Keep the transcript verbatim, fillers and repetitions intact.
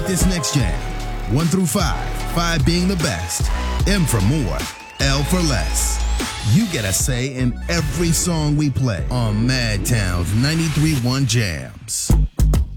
like this next jam. One through five, five being the best, M for more, L for less. You get a say in every song we play on Madtown's ninety-three point one Jams.